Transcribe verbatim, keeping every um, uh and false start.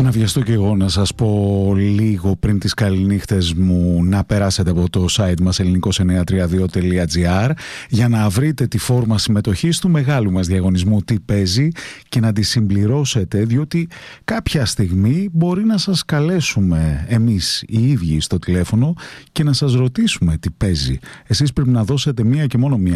Να βιαστώ και εγώ να σας πω λίγο πριν τις καληνύχτες μου να περάσετε από το site μας ελληνικός εννιακόσια τριάντα δύο τελεία τζι άρ για να βρείτε τη φόρμα συμμετοχής του μεγάλου μας διαγωνισμού «Τι παίζει» και να τη συμπληρώσετε, διότι κάποια στιγμή μπορεί να σας καλέσουμε εμείς οι ίδιοι στο τηλέφωνο και να σας ρωτήσουμε τι παίζει. Εσείς πρέπει να δώσετε μία και μόνο μία